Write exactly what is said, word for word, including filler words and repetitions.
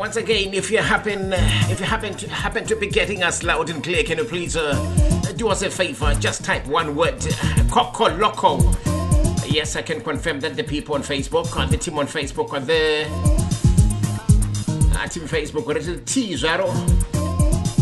once again, if you happen, uh, if you happen to happen to be getting us loud and clear, can you please uh, do us a favor? Just type one word, uh, Coco Loco. Yes, I can confirm that the people on Facebook, or the team on Facebook, or the uh, team Facebook, what is it? T zero.